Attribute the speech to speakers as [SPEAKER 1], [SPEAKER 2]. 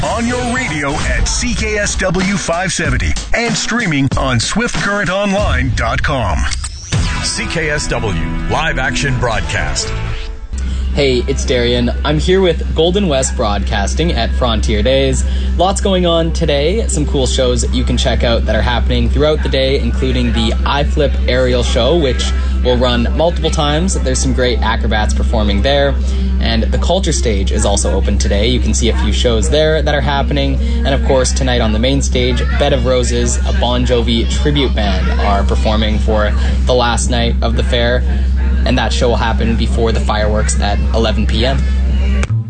[SPEAKER 1] On your radio at CKSW 570 and streaming on SwiftCurrentOnline.com.
[SPEAKER 2] CKSW Live Action Broadcast.
[SPEAKER 3] Hey, it's Darian. I'm here with Golden West Broadcasting at Frontier Days. Lots going on today. Some cool shows that you can check out that are happening throughout the day, including the iFlip Aerial Show, which will run multiple times. There's some great acrobats performing there. And the Culture Stage is also open today. You can see a few shows there that are happening. And of course, tonight on the main stage, Bed of Roses, a Bon Jovi tribute band, are performing for the last night of the fair. And that show will happen before the fireworks at 11 p.m.